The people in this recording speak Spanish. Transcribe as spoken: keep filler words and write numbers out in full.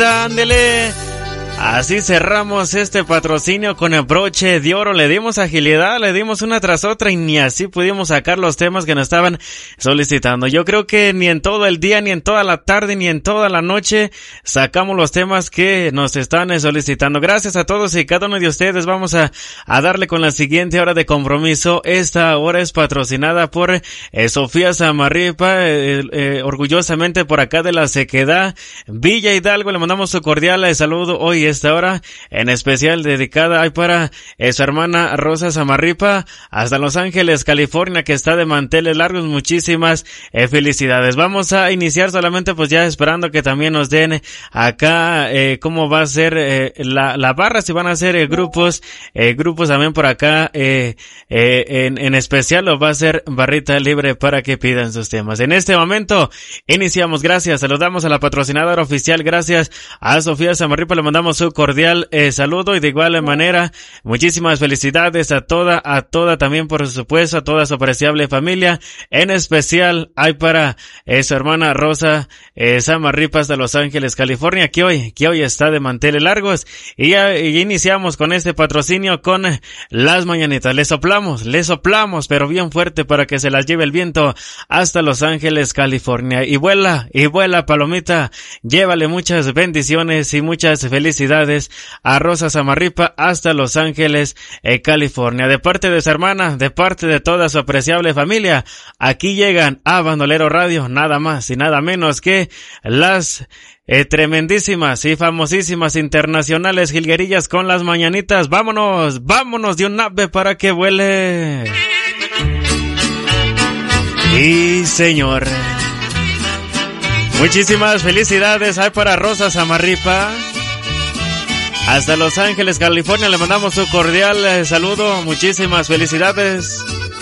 Ándele. Así cerramos este patrocinio con el broche de oro. Le dimos agilidad, le dimos una tras otra y ni así pudimos sacar los temas que nos estaban solicitando. Yo creo que ni en todo el día, ni en toda la tarde, ni en toda la noche sacamos los temas que nos están solicitando. Gracias a todos y cada uno de ustedes. Vamos a, a darle con la siguiente hora de compromiso. Esta hora es patrocinada por eh, Sofía Samarripa, eh, eh, orgullosamente por acá de la Sequedad, Villa Hidalgo. Le mandamos su cordial eh, saludo hoy. Esta hora en especial dedicada hay para eh, su hermana Rosa Samarripa hasta Los Ángeles, California, que está de manteles largos. Muchísimas eh, felicidades. Vamos a iniciar solamente pues ya esperando que también nos den acá eh, cómo va a ser eh, la, la barra, si van a ser eh, grupos, eh, grupos también por acá eh, eh, en, en especial lo va a ser barrita libre para que pidan sus temas. En este momento iniciamos. Gracias, saludamos a la patrocinadora oficial. Gracias a Sofía Samarripa, le mandamos su cordial eh, saludo y de igual manera muchísimas felicidades a toda, a toda también por supuesto, a toda su apreciable familia. En especial hay para eh, su hermana Rosa eh, Samarripa de Los Ángeles, California, que hoy, que hoy está de manteles largos y ya y iniciamos con este patrocinio con las mañanitas. Le soplamos, le soplamos, pero bien fuerte para que se las lleve el viento hasta Los Ángeles, California. Y vuela, y vuela palomita, llévale muchas bendiciones y muchas felicidades a Rosa Samarripa hasta Los Ángeles, eh, California. De parte de su hermana, de parte de toda su apreciable familia, aquí llegan a Bandolero Radio, nada más y nada menos que las eh, tremendísimas y famosísimas internacionales jilguerillas con las mañanitas. Vámonos, vámonos de un ave para que vuele. Y señor, muchísimas felicidades hay para Rosa Samarripa hasta Los Ángeles, California. Le mandamos su cordial eh, saludo. Muchísimas felicidades.